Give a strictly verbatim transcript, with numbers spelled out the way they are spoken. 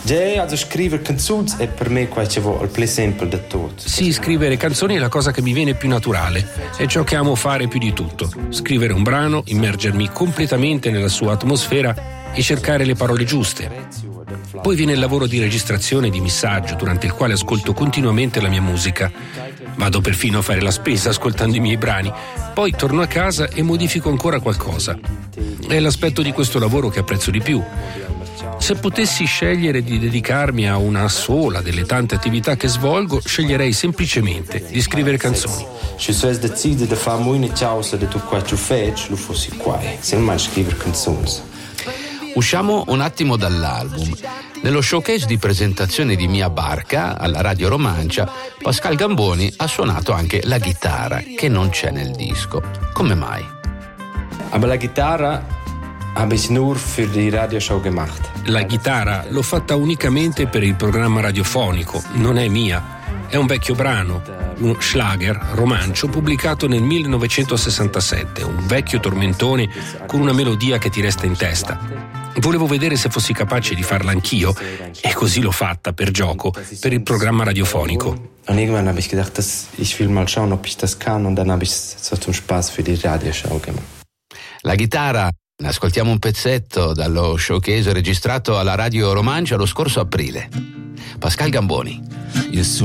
Già, also scrivere canzoni è per me qualcosa al più semplice di tutto. Sì, scrivere canzoni è la cosa che mi viene più naturale, è ciò che amo fare più di tutto. Scrivere un brano, immergermi completamente nella sua atmosfera e cercare le parole giuste. Poi viene il lavoro di registrazione e di missaggio, durante il quale ascolto continuamente la mia musica. Vado perfino a fare la spesa ascoltando i miei brani. Poi torno a casa e modifico ancora qualcosa. È l'aspetto di questo lavoro che apprezzo di più. Se potessi scegliere di dedicarmi a una sola delle tante attività che svolgo, sceglierei semplicemente di scrivere canzoni. Se dovessi decidere di fare una cosa di tutto quello che faccio, lo fossi qua, se non scrivere canzoni. Usciamo un attimo dall'album. Nello showcase di presentazione di Mia Barca alla Radio Romancia, Pascal Gamboni ha suonato anche la chitarra, che non c'è nel disco. Come mai? Aber la chitarra habe ich nur für die Radioshow gemacht. La chitarra l'ho fatta unicamente per il programma radiofonico, non è mia. È un vecchio brano, uno schlager romancio pubblicato nel millenovecentosessantasette, un vecchio tormentone con una melodia che ti resta in testa. Volevo vedere se fossi capace di farla anch'io e così l'ho fatta per gioco, per il programma radiofonico. Und irgendwann habe ich gedacht, dass ich will mal schauen, ob ich das kann, und dann habe ich es so zum Spaß für die Radioshow gemacht. La chitarra, ne ascoltiamo un pezzetto dallo showcase registrato alla Radio Romancia lo scorso aprile. Pascal Gamboni.